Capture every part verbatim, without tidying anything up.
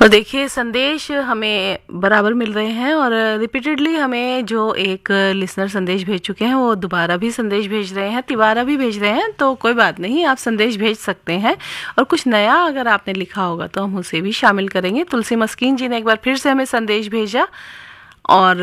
और देखिए संदेश हमें बराबर मिल रहे हैं और रिपीटेडली हमें जो एक लिसनर संदेश भेज चुके हैं वो दोबारा भी संदेश भेज रहे हैं, तिबारा भी भेज रहे हैं। तो कोई बात नहीं, आप संदेश भेज सकते हैं और कुछ नया अगर आपने लिखा होगा तो हम उसे भी शामिल करेंगे। तुलसी मस्कीन जी ने एक बार फिर से हमें संदेश भेजा और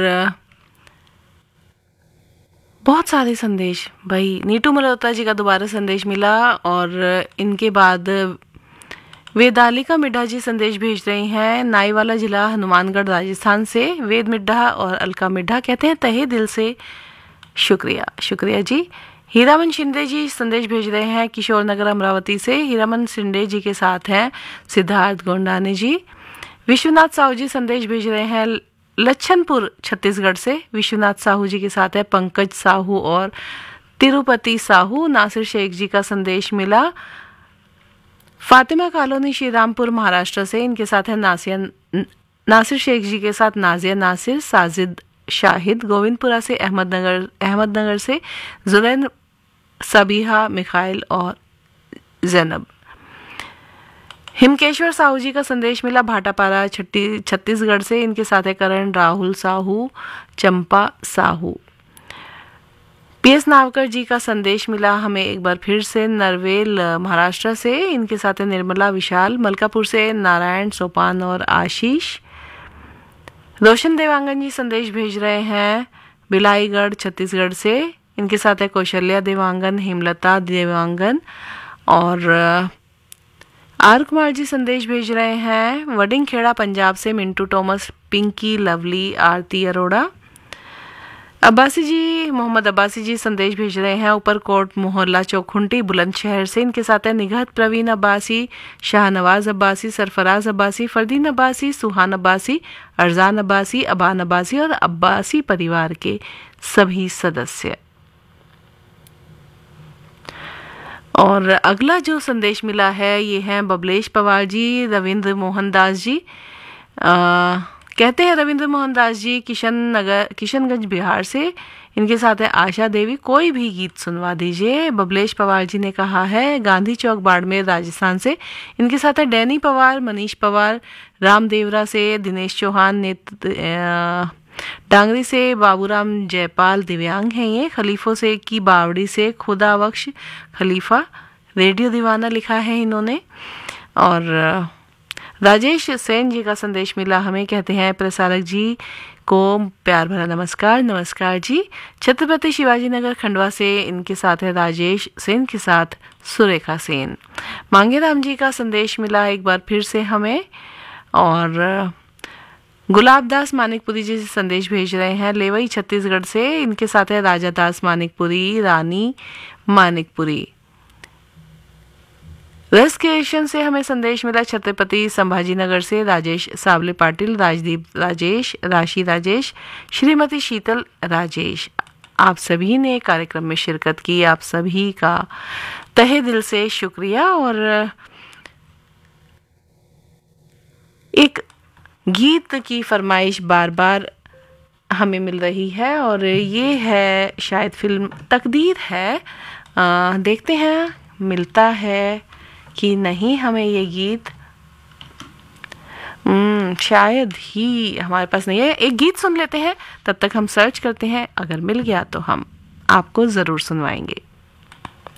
बहुत सारे संदेश, भाई नीटू मल्होत्रा जी का दोबारा संदेश मिला और इनके बाद वेदालिका मिड्ढा जी संदेश भेज रही हैं नाईवाला जिला हनुमानगढ़ राजस्थान से। वेद मिड्ढा और अलका मिड्ढा कहते हैं तहे दिल से शुक्रिया शुक्रिया जी। हीरामन शिंदे जी संदेश भेज रहे हैं किशोर नगर अमरावती से। हीरामन शिंदे जी के साथ हैं सिद्धार्थ गोंडाने जी। विश्वनाथ साहू जी संदेश भेज रहे हैं लच्छनपुर छत्तीसगढ़ से। विश्वनाथ साहू जी के साथ है पंकज साहू और तिरुपति साहू। नासिर शेख जी का संदेश मिला फातिमा कॉलोनी श्रीरामपुर महाराष्ट्र से। इनके साथ है नासिया नासिर शेख जी के साथ नाजिया नासिर, साजिद शाहिद। गोविंदपुरा से अहमदनगर अहमदनगर से जुरैन, सबीहा, मिखाइल और जैनब। हिमकेश्वर साहू जी का संदेश मिला भाटापारा छत्ती छत्तीसगढ़ से। इनके साथ है करण, राहुल साहू, चंपा साहू। पी एस नावकर जी का संदेश मिला हमें एक बार फिर से नरवेल महाराष्ट्र से। इनके साथ है निर्मला, विशाल। मलकापुर से नारायण, सोपान और आशीष। रोशन देवांगन जी संदेश भेज रहे हैं बिलाईगढ़ छत्तीसगढ़ से। इनके साथ है कौशल्या देवांगन, हेमलता देवांगन और आर कुमार जी संदेश भेज रहे हैं वडिंगखेड़ा पंजाब से। मिंटू टॉमस, पिंकी, लवली, आरती अरोड़ा। अब्बासी जी मोहम्मद अब्बासी जी संदेश भेज रहे हैं ऊपरकोट मोहल्ला चौखुंटी बुलंदशहर से। इनके साथ है निगहत प्रवीण अब्बासी, शाहनवाज अब्बासी, सरफराज अब्बासी, फरदीन अब्बासी, सुहान अब्बासी, अरजान अब्बासी, अबान अब्बासी और अब्बासी परिवार के सभी सदस्य। और अगला जो संदेश मिला है ये है बबलेश पवार जी, रविंद्र मोहन दास जी। आ, कहते हैं रविंद्र मोहन दास जी किशन नगर किशनगंज बिहार से। इनके साथ है आशा देवी। कोई भी गीत सुनवा दीजिए। बबलेश पवार जी ने कहा है गांधी चौक बाड़मेर राजस्थान से। इनके साथ है डैनी पवार, मनीष पवार, रामदेवरा से दिनेश चौहान, नेत डांगरी से बाबूराम जयपाल, दिव्यांग हैं ये। खलीफों से की बावड़ी से खुदा बख्श खलीफा, रेडियो दीवाना लिखा है इन्होंने। और राजेश सेन जी का संदेश मिला हमें, कहते हैं प्रसारक जी को प्यार भरा नमस्कार। नमस्कार जी। छत्रपति शिवाजी नगर खंडवा से। इनके साथ है राजेश सेन के साथ सुरेखा सेन। मांगेराम जी का संदेश मिला एक बार फिर से हमें और गुलाब दास मानिकपुरी जी से संदेश भेज रहे हैं लेवई छत्तीसगढ़ से। इनके साथ है राजा दास मानिकपुरी, रानी मानिकपुरी। रस क्रिएशन से हमें संदेश मिला छत्रपति संभाजीनगर से। राजेश सावले पाटिल, राजदीप राजेश, राशि राजेश, श्रीमती शीतल राजेश। आप सभी ने कार्यक्रम में शिरकत की, आप सभी का तहे दिल से शुक्रिया। और एक गीत की फरमाइश बार बार हमें मिल रही है और ये है शायद फिल्म तकदीर है। आ, देखते हैं मिलता है कि नहीं हमें ये गीत। शायद ही हमारे पास नहीं है। एक गीत सुन लेते हैं, तब तक हम सर्च करते हैं, अगर मिल गया तो हम आपको ज़रूर सुनवाएंगे।